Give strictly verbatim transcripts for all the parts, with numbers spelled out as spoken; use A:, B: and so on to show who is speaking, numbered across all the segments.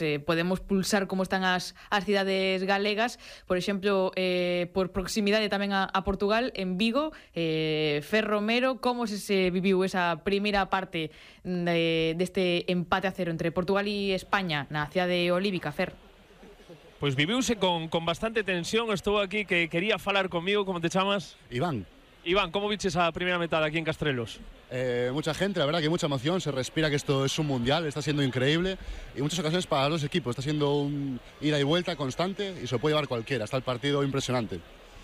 A: eh, podemos pulsar como están as, as cidades galegas, por exemplo, eh, por proximidade tamén a, a Portugal, en Vigo, eh, Fer Romero, como se, se viviu esa primeira parte de, deste empate a cero entre Portugal e España na cidade olívica, Fer?
B: Pois viviuse con, con bastante tensión. Estou aquí que quería falar comigo. Como te chamas?
C: Iván.
B: Iván, ¿cómo viches a primera metade aquí en Castrelos?
C: Eh, mucha gente, la verdad que mucha emoción, se respira que esto es un mundial, está siendo increíble y muchas ocasiones para los equipos, está siendo un ida y vuelta constante y se lo puede llevar cualquiera, está el partido impresionante.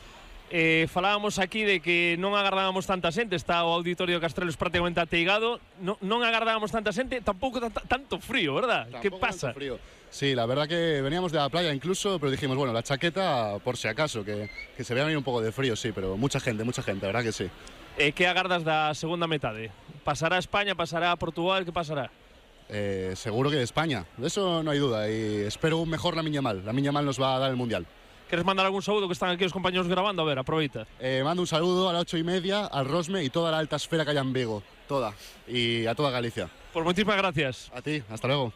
B: Eh, falábamos aquí de que non agardábamos tanta xente, está o auditorio de Castrelos prácticamente ateigado, no, non agardábamos tanta xente, tampouco tanto frío, verdad?
C: Tampoco
B: ¿Qué pasa?
C: Tanto frío. Sí, la verdad que veníamos de la playa incluso, pero dijimos, bueno, la chaqueta por si acaso, que, que se vea venir un poco de frío, sí, pero mucha gente, mucha gente, la verdad que sí.
B: Eh, que agardas da segunda metade? Pasará a España, pasará a Portugal, que pasará?
C: Eh, seguro que España, de eso no hay duda, y espero un mejor Lamine Yamal, Lamine Yamal nos va a dar el mundial.
B: Queres mandar algún saúdo que están aquí os compañeros grabando? A ver, aproveita.
C: Eh, mando un saludo a las ocho y media, al Rosme y toda la alta esfera que haya en Vigo, toda, y a toda Galicia.
B: Pues muchísimas gracias.
C: A ti, hasta luego.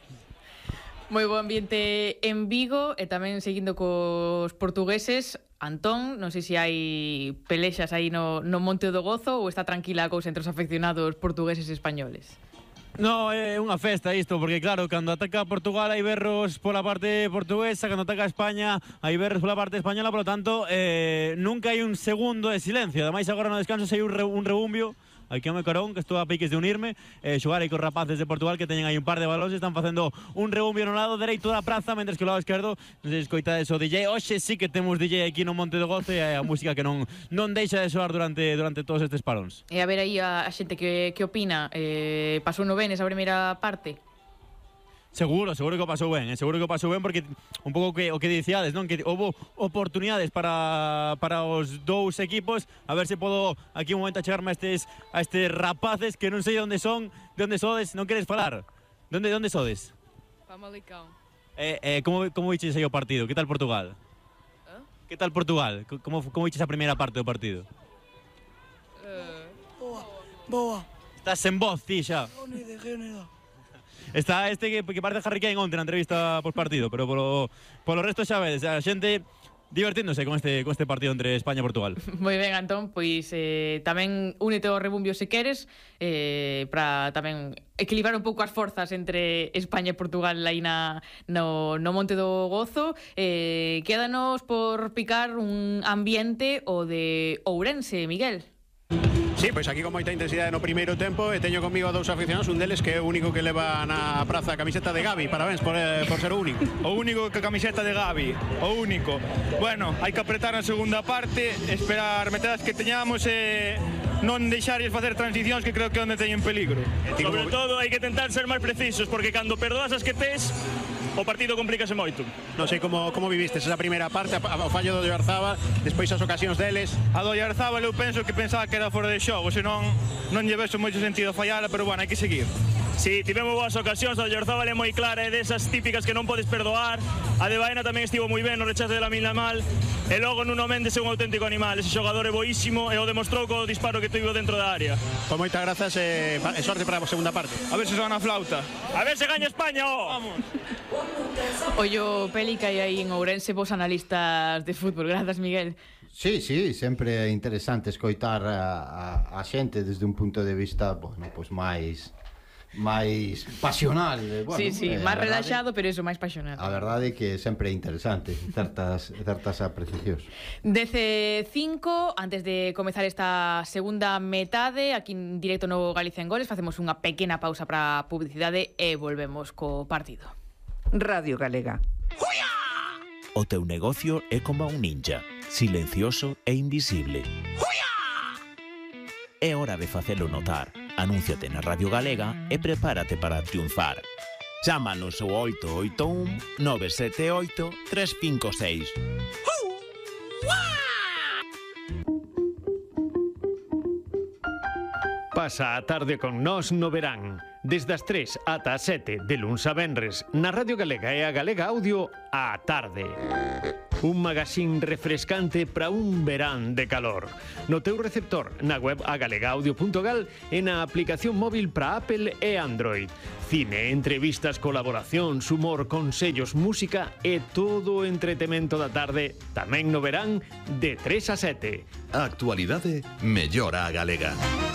A: Moi bo ambiente en Vigo e tamén seguindo cos portugueses. Antón, non sei se hai pelexas aí no, no Monte do Gozo ou está tranquila a cousa entre os afeccionados portugueses e españoles?
D: No, é unha festa isto, porque claro, cando ataca Portugal hai berros pola parte portuguesa, cando ataca España hai berros pola parte española, por lo tanto, eh, nunca hai un segundo de silencio. Ademais, agora no descanso se hai un, re, un rebumbio. Aquí ao meu carón, que estou a piques de unirme, eh, xogar aí cos rapaces de Portugal que teñen aí un par de balóns, están facendo un rebumbio no lado dereito da praza, mentres que o lado esquerdo, non sei se escoitades o D J. Hoxe sí que temos D J aquí no Monte do Gozo e a música que non non deixa de soar durante durante todos estes paróns.
A: E a ver aí a, a xente que, que opina, eh, pasou no ben esa primeira parte?
D: Seguro, seguro que o pasou ben, eh? seguro que o pasou ben porque un pouco que, o que dicíades, non? Que houve oportunidades para, para os dous equipos. A ver se podo aquí un momento a chegarme a estes, a estes rapaces que non sei onde son, de onde sodes, non queres falar? De onde, de onde sodes?
E: Famalicão.
D: Eh, eh, como, como viches aí o partido? Que tal Portugal?
E: ¿Eh?
D: Que tal Portugal? Como, como viches a primeira parte do partido?
E: Uh,
F: Boa, boa.
D: Estás sen voz, ti xa.
F: Reunido, reunido.
D: Está este que, que parece Harry Kane onte na entrevista post partido, pero polo, polo resto xa vedes, a xente divertíndose con este, con este partido entre España e Portugal.
A: Moi ben, Antón, pois eh, tamén únete ao rebumbio se queres, eh, para tamén equilibrar un pouco as forzas entre España e Portugal aí na, no, no Monte do Gozo. Eh, quédanos por picar un ambiente o de Ourense, Miguel.
G: Sí, pois aquí con moita intensidade no primeiro tempo e teño comigo a dous aficionados, un deles que é o único que leva na praza a camiseta de Gavi. Parabéns por, eh, por ser o único.
H: O único que camiseta de Gavi, o único. Bueno, hai que apretar na segunda parte, esperar metedas que teñamos e non deixarles facer transicións, que creo que é onde teñen peligro.
I: Sobre todo hai que tentar ser máis precisos, porque cando perdoas as que tes, o partido complícase moito.
G: Non sei como, como vivistes esa primeira parte, o fallo do Oyarzábal, despois as ocasións deles.
H: A do Oyarzábal eu penso que pensaba que era fora de xogo, senón non lle vexo moito sentido fallara, pero bueno, hai que seguir.
I: Si, sí, tivemos boas ocasións, a do Oyarzábal é moi clara, é desas típicas que non podes perdoar. A de Baena tamén estivo moi ben no rechazo de Lamine Yamal. E logo Nuno Méndez é un auténtico animal, ese xogador é boísimo e o demostrou co disparo que tivo dentro da área.
G: Con moitas grazas e, e sorte para a segunda parte.
H: A ver se soa na flauta.
I: A ver se gaña España, oh!
H: Vamos.
A: Ollo peli que hai aí en Ourense, vos analistas de fútbol. Grazas, Miguel.
J: Sí, sí, sempre é interesante escoitar a, a, a xente desde un punto de vista, bueno, pois máis máis pasional, bueno,
A: sí, sí,
J: eh,
A: máis relaxado, pero eso, máis pasional.
J: A verdade é que sempre é interesante certas, certas apreciacións.
A: Dece cinco, antes de comezar esta segunda metade, aquí en directo no Galicia en Goles, facemos unha pequena pausa para publicidade e volvemos co partido.
K: Radio Galega.
L: O teu negocio é como un ninja, silencioso e invisible. É hora de facelo notar. Anúnciate na Radio Galega e prepárate para triunfar. Chámanos ao oito oito un nove sete oito tres cinco seis.
M: Pasa a tarde con nós no verán. Desde as tres ata as sete de luns a venres na Radio Galega e a Galega Audio á tarde. un magazín refrescante para un verán de calor. No teu receptor, na web agalegaudio punto gal e na aplicación móvil para Apple e Android. Cine, entrevistas, colaboracións, humor, consellos, música e todo o entretemento da tarde, tamén no verán, de tres a sete.
N: A actualidade mellora a galega.